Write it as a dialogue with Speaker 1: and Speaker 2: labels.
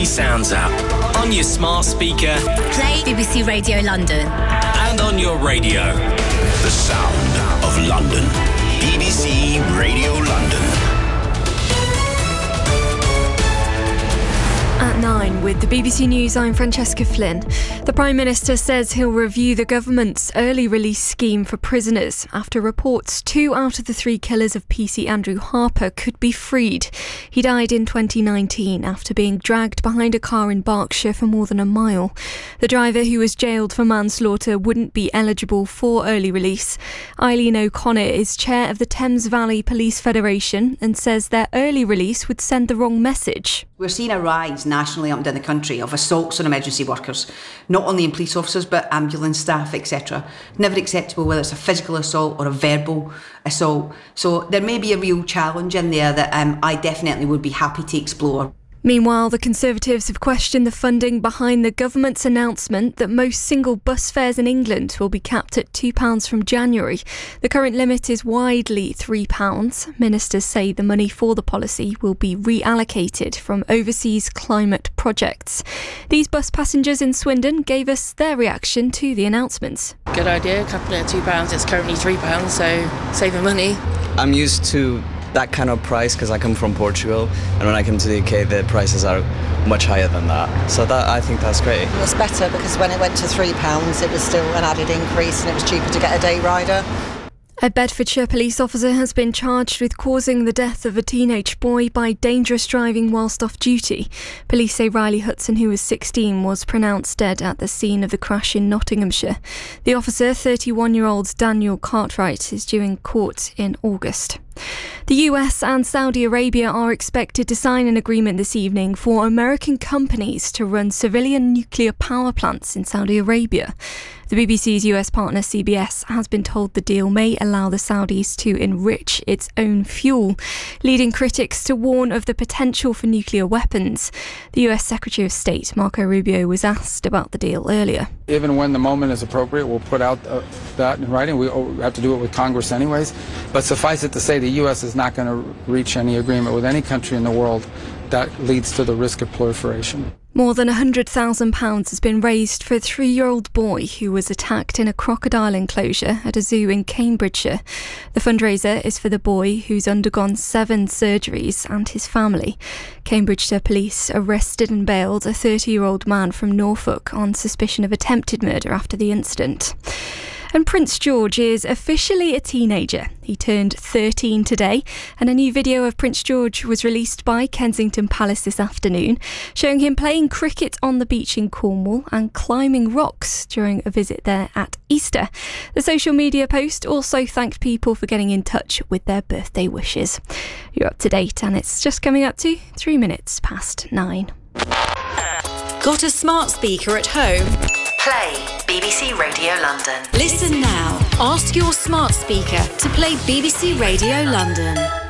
Speaker 1: Sounds app on your smart speaker.
Speaker 2: Play BBC Radio London.
Speaker 1: And on your radio.
Speaker 3: The sound of London. BBC Radio London.
Speaker 4: At 9 with the BBC News, I'm Francesca Flynn. The Prime Minister says he'll review the government's early release scheme for prisoners after reports 2 out of the 3 killers of PC Andrew Harper could be freed. He died in 2019 after being dragged behind a car in Berkshire for more than a mile. The driver, who was jailed for manslaughter, wouldn't be eligible for early release. Eileen O'Connor is chair of the Thames Valley Police Federation and says their early release would send the wrong message.
Speaker 5: We're seeing a rise nationally up and down the country of assaults on emergency workers, not only in police officers but ambulance staff, etc. Never acceptable whether it's a physical assault or a verbal assault. So there may be a real challenge in there that I definitely would be happy to explore.
Speaker 4: Meanwhile, the Conservatives have questioned the funding behind the government's announcement that most single bus fares in England will be capped at £2 from January. The current limit is widely £3. Ministers say the money for the policy will be reallocated from overseas climate projects. These bus passengers in Swindon gave us their reaction to the announcement.
Speaker 6: Good idea, capping it at £2. It's currently £3, so saving money.
Speaker 7: I'm used to that kind of price because I come from Portugal, and when I come to the UK the prices are much higher than that, so that I think that's great.
Speaker 8: It's better because when it went to £3 it was still an added increase and it was cheaper to get a day rider.
Speaker 4: A Bedfordshire police officer has been charged with causing the death of a teenage boy by dangerous driving whilst off duty. Police say Riley Hudson, who was 16, was pronounced dead at the scene of the crash in Nottinghamshire. The officer, 31-year-old Daniel Cartwright, is due in court in August. The US and Saudi Arabia are expected to sign an agreement this evening for American companies to run civilian nuclear power plants in Saudi Arabia. The BBC's US partner CBS has been told the deal may allow the Saudis to enrich its own fuel, leading critics to warn of the potential for nuclear weapons. The US Secretary of State Marco Rubio was asked about the deal earlier.
Speaker 9: Even when the moment is appropriate, we'll put out that in writing. We have to do it with Congress anyways. But suffice it to say, the U.S. is not going to reach any agreement with any country in the world that leads to the risk of proliferation.
Speaker 4: More than £100,000 has been raised for a 3-year-old boy who was attacked in a crocodile enclosure at a zoo in Cambridgeshire. The fundraiser is for the boy, who's undergone 7 surgeries, and his family. Cambridgeshire police arrested and bailed a 30-year-old man from Norfolk on suspicion of attempted murder after the incident. And Prince George is officially a teenager. He turned 13 today, and a new video of Prince George was released by Kensington Palace this afternoon, showing him playing cricket on the beach in Cornwall and climbing rocks during a visit there at Easter. The social media post also thanked people for getting in touch with their birthday wishes. You're up to date, and it's just coming up to 3 minutes past 9.
Speaker 2: Got a smart speaker at home? Play BBC Radio London. Listen now. Ask your smart speaker to play BBC Radio London.